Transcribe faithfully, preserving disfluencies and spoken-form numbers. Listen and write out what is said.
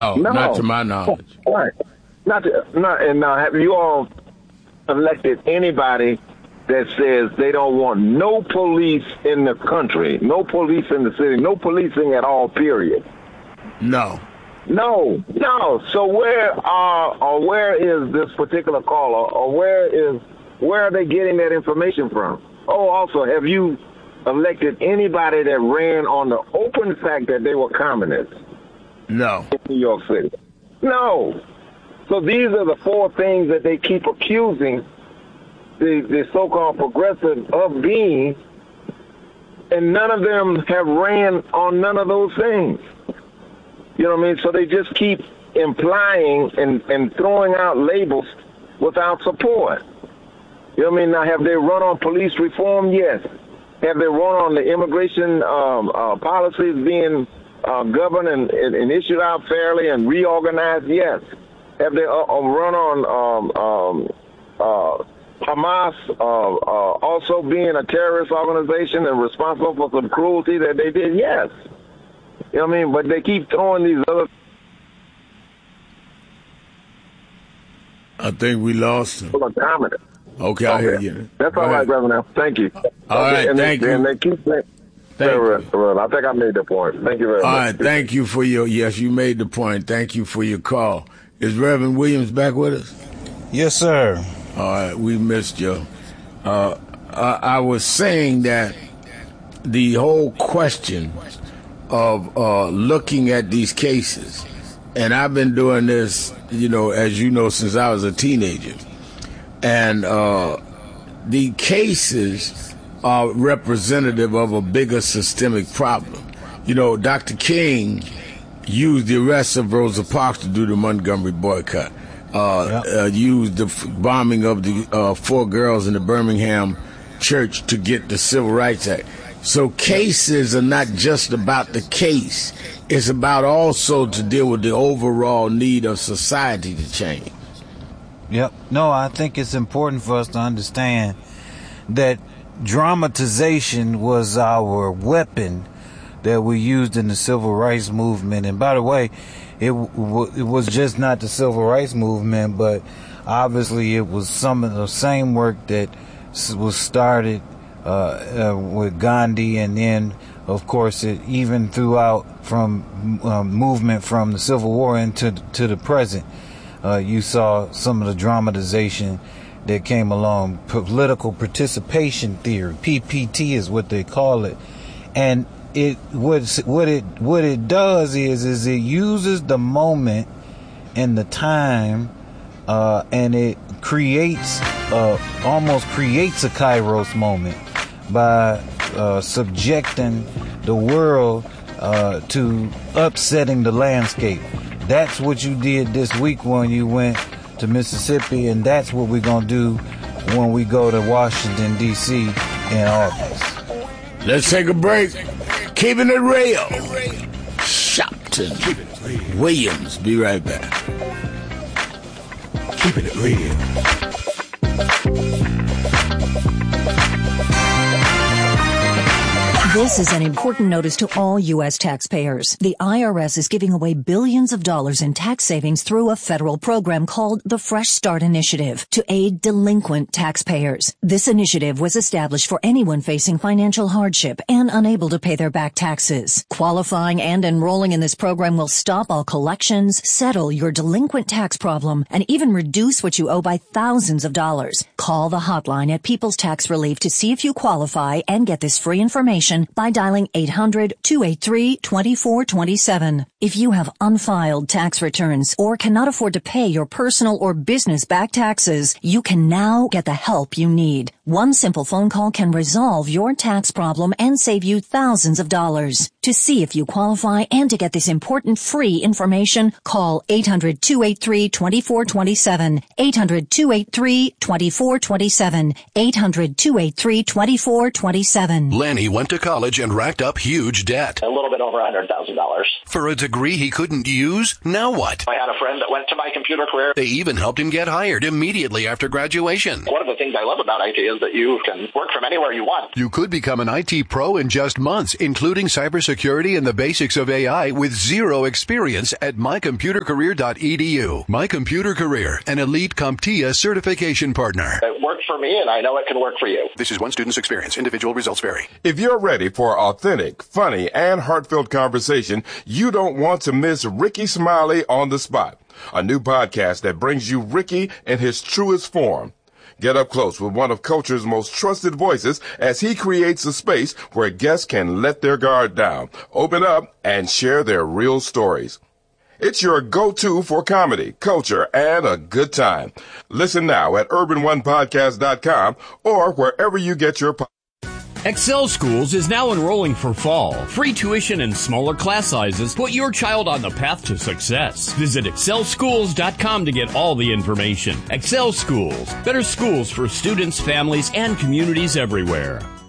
Oh, no. Not to my knowledge. Right. Not to, not, and now, have you all elected anybody that says they don't want no police in the country, no police in the city, no policing at all, period? No. No, no. So where are, or where is this particular caller, or where is, where are they getting that information from? Oh, also, have you elected anybody that ran on the open fact that they were communists? No. In New York City? No. So these are the four things that they keep accusing the, the so-called progressive of being, and none of them have ran on none of those things. You know what I mean? So they just keep implying and, and throwing out labels without support. You know what I mean? Now, have they run on police reform? Yes. Have they run on the immigration um, uh, policies being uh, governed and, and, and issued out fairly and reorganized? Yes. Have they uh, run on um, um, uh, Hamas uh, uh, also being a terrorist organization and responsible for some cruelty that they did? Yes. You know what I mean? But they keep throwing these other... I think we lost him. Okay, I okay. hear you. That's all right, Reverend. Thank you. All okay. right, and thank they, you. And they keep saying... Thank you. I think I made the point. Thank you very all much. All right, thank you for your... Yes, you made the point. Thank you for your call. Is Reverend Williams back with us? Yes, sir. All right, we missed you. Uh, I, I was saying that the whole question of uh, looking at these cases, and I've been doing this, you know, as you know, since I was a teenager, and uh, the cases are representative of a bigger systemic problem. You know, Doctor King used the arrest of Rosa Parks to do the Montgomery boycott. Uh, yep. uh, used the f- bombing of the uh, four girls in the Birmingham church to get the Civil Rights Act. So cases are not just about the case. It's about also to deal with the overall need of society to change. Yep. No, I think it's important for us to understand that dramatization was our weapon that we used in the civil rights movement. And by the way, it, w- it was just not the civil rights movement, but obviously it was some of the same work that was started uh, uh, with Gandhi, and then, of course, it even throughout from um, movement from the Civil War into to the present. Uh, you saw some of the dramatization that came along. Political participation theory, P P T is what they call it, and it what what it what it does is is it uses the moment and the time, uh, and it creates uh, almost creates a Kairos moment by uh, subjecting the world uh, to upsetting the landscape. That's what you did this week when you went to Mississippi, and that's what we're going to do when we go to Washington, D C in August. Let's take a break. Keeping it real. Shopton Williams. Be right back. Keeping it real. This is an important notice to all U S taxpayers. The I R S is giving away billions of dollars in tax savings through a federal program called the Fresh Start Initiative to aid delinquent taxpayers. This initiative was established for anyone facing financial hardship and unable to pay their back taxes. Qualifying and enrolling in this program will stop all collections, settle your delinquent tax problem, and even reduce what you owe by thousands of dollars. Call the hotline at People's Tax Relief to see if you qualify and get this free information by dialing eight hundred, two eight three, two four two seven. If you have unfiled tax returns or cannot afford to pay your personal or business back taxes, you can now get the help you need. One simple phone call can resolve your tax problem and save you thousands of dollars. To see if you qualify and to get this important free information, call eight hundred, two eight three, two four two seven, eight hundred, two eight three, two four two seven, eight hundred, two eight three, two four two seven. Lanny went to college and racked up huge debt. A little bit over one hundred thousand dollars. For a degree he couldn't use? Now what? I had a friend that went to my computer career. They even helped him get hired immediately after graduation. One of the things I love about I T is that you can work from anywhere you want. You could become an I T pro in just months, including cybersecurity and the basics of A I with zero experience at my computer career dot e d u. My Computer Career, an elite CompTIA certification partner. It worked for me, and I know it can work for you. This is one student's experience. Individual results vary. If you're ready for authentic, funny, and heartfelt conversation, you don't want to miss Ricky Smiley on the Spot, a new podcast that brings you Ricky in his truest form. Get up close with one of culture's most trusted voices as he creates a space where guests can let their guard down, open up, and share their real stories. It's your go-to for comedy, culture, and a good time. Listen now at urban one podcast dot com or wherever you get your podcasts. Excel Schools is now enrolling for fall. Free tuition and smaller class sizes put your child on the path to success. Visit excel schools dot com to get all the information. Excel Schools, better schools for students, families, and communities everywhere.